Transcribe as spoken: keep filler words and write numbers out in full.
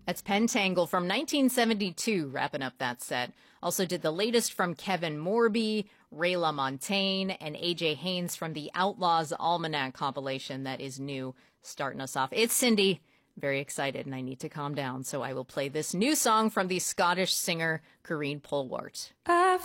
That's Pentangle from nineteen seventy-two, wrapping up that set. Also did the latest from Kevin Morby, Ray LaMontagne, and A J Haynes from the Outlaws Almanac compilation that is new, starting us off. It's Cindy. Very excited, and I need to calm down, so I will play this new song from the Scottish singer Corinne Polwart. I've